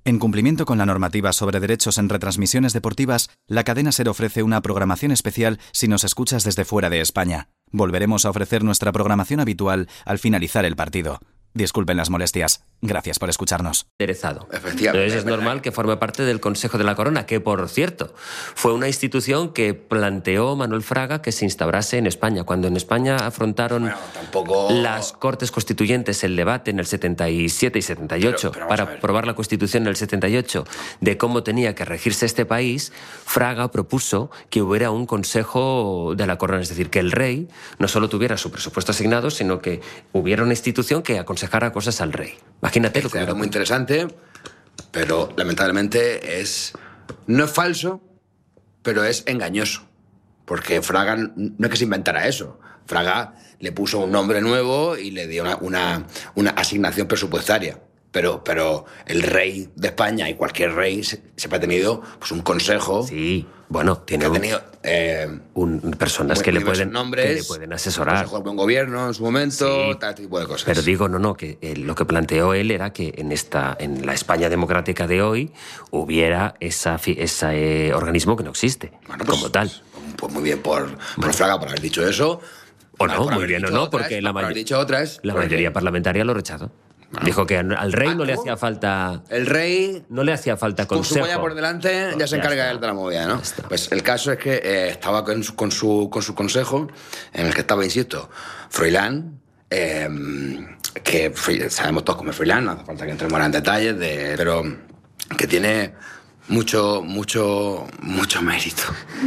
En cumplimiento con la normativa sobre derechos en retransmisiones deportivas, la cadena SER ofrece una programación especial si nos escuchas desde fuera de España. Volveremos a ofrecer nuestra programación habitual al finalizar el partido. Disculpen las molestias. Gracias por escucharnos. Enderezado. Efectivamente. Entonces es normal que forme parte del Consejo de la Corona, que, por cierto, fue una institución que planteó Manuel Fraga que se instaurase en España. Cuando en España afrontaron las Cortes Constituyentes el debate en el 77 y 78 para aprobar la Constitución en el 78 de cómo tenía que regirse este país, Fraga propuso que hubiera un Consejo de la Corona, es decir, que el rey no solo tuviera su presupuesto asignado, sino que hubiera una institución que aconsejara cosas al rey. Imagínate lo que era muy interesante, pero lamentablemente no es falso, pero es engañoso. Porque Fraga no es que se inventara eso. Fraga le puso un nombre nuevo y le dio una asignación presupuestaria. Pero el rey de España y cualquier rey siempre ha tenido pues, un consejo. Sí, bueno, tiene personas que le pueden asesorar. Consejo de buen gobierno en su momento, sí, tal tipo de cosas. Pero digo, que lo que planteó él era que en la España democrática de hoy hubiera ese organismo que no existe, bueno, pues, como tal. Pues muy bien por Fraga por haber dicho eso. O no, muy bien o no, porque la mayoría parlamentaria lo rechazó. Bueno, dijo que al rey no le hacía falta. El rey. No le hacía falta consejo. Con su polla por delante ya se encarga él de la movida, ¿no? Pues el caso es que estaba con su consejo, en el que estaba, insisto, Froilán, que sabemos todos cómo es Froilán, no hace falta que entremos en detalles, pero que tiene mucho mérito.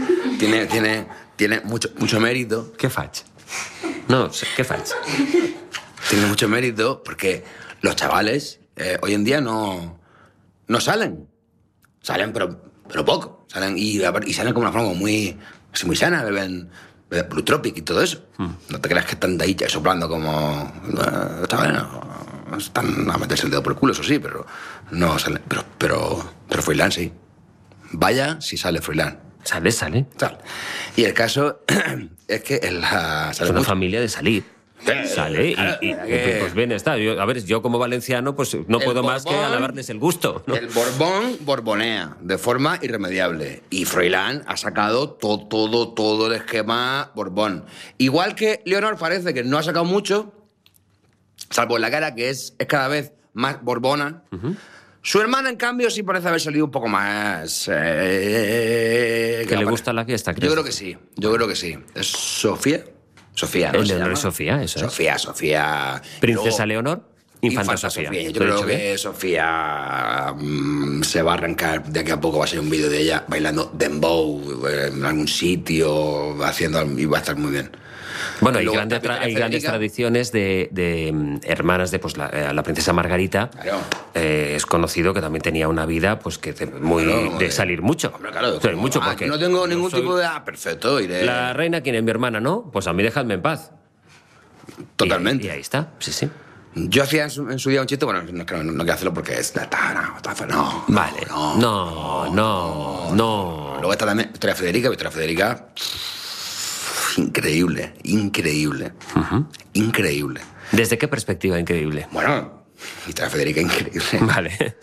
tiene mucho mérito. ¿Qué facha? No sé, ¿qué facha? Tiene mucho mérito porque los chavales hoy en día no salen. Salen, pero poco. Salen y salen como una forma muy sana, beben Blue Tropic y todo eso. No te creas que están de ahí ya soplando como... Los chavales no están a meterse el dedo por el culo, eso sí, pero no salen. Pero Froilán sí. Vaya si sale Froilán. Sale. Y el caso es que es una familia de salir. Sale y pues bien está. Yo como valenciano pues no puedo más que alabarles el gusto, ¿no? El Borbón borbonea de forma irremediable y Froilán ha sacado todo el esquema Borbón. Igual que Leonor parece que no ha sacado mucho, salvo en la cara, que es cada vez más borbona. Su hermana, en cambio, sí parece haber salido un poco más... que le gusta la fiesta, ¿crees? Yo creo que sí. ¿Es Sofía? Sofía, ¿no? Leonor es Sofía, eso es. Sofía. ¿Princesa Leonor? Infanta Sofía. Yo creo que Sofía se va a arrancar de aquí a poco. Va a ser un vídeo de ella bailando dembow en algún sitio, y va a estar muy bien. Bueno, hay grandes tradiciones de hermanas de la princesa Margarita. Claro. Es conocido que también tenía una vida pues que de salir mucho. Hombre, claro. Mucho porque no tengo ningún tipo de... perfecto. La reina, ¿quién es mi hermana? ¿No? Pues a mí dejadme en paz. Totalmente. Y ahí está, sí. Yo hacía en su día un chiste, bueno, no quiero hacerlo porque es... No. Vale. No. Luego está también Victoria Federica... Increíble. Increíble. ¿Desde qué perspectiva increíble? Bueno, Victoria Federica increíble. Vale.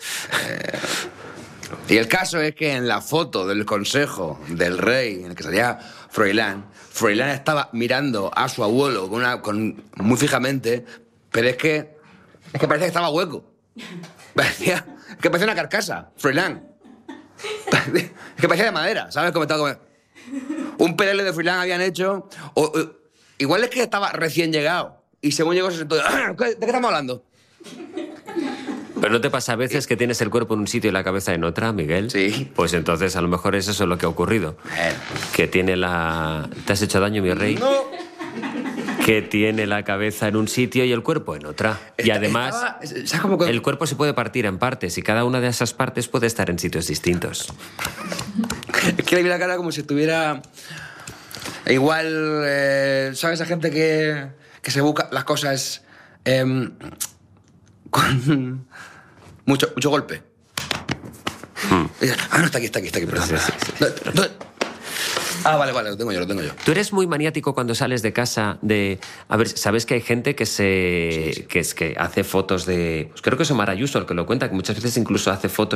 Y el caso es que en la foto del consejo del rey, en el que salía Froilán estaba mirando a su abuelo muy fijamente, pero es que parecía que estaba hueco. Parecía una carcasa, Froilán. Es que parecía de madera, ¿sabes? Como estaba un PDL de Froilán habían hecho. Igual es que estaba recién llegado. Y según llegó se sentó... ¿De qué estamos hablando? ¿Pero no te pasa a veces que tienes el cuerpo en un sitio y la cabeza en otra, Miguel? Sí. Pues entonces a lo mejor es eso lo que ha ocurrido. Que tiene la... ¿Te has hecho daño, mi rey? No. Que tiene la cabeza en un sitio y el cuerpo en otra. Y además, el cuerpo se puede partir en partes y cada una de esas partes puede estar en sitios distintos. Es que le vi la cara como si estuviera... Igual, ¿sabes? Esa gente que se busca las cosas con mucho golpe. No, está aquí, perdón. Sí. Vale, lo tengo yo. Tú eres muy maniático cuando sales de casa de... A ver, ¿sabes que hay gente que hace fotos de... Pues creo que es Omar Ayuso el que lo cuenta, que muchas veces incluso hace fotos